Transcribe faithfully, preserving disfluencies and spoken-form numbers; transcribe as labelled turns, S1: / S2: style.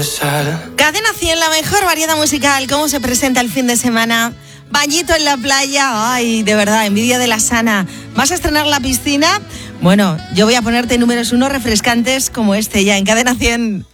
S1: sal.
S2: Cadena cien, la mejor variedad musical. ¿Cómo se presenta el fin de semana? Bañito en la playa. Ay, de verdad, envidia de la sana. ¿Vas a estrenar la piscina? Bueno, yo voy a ponerte números uno refrescantes como este ya en Cadena cien.